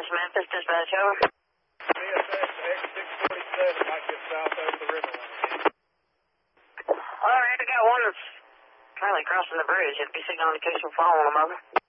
Memphis, dispatch over. CSX X647 might get south over the river. Alright, I got one that's currently crossing the bridge. If you signal indication following them, over.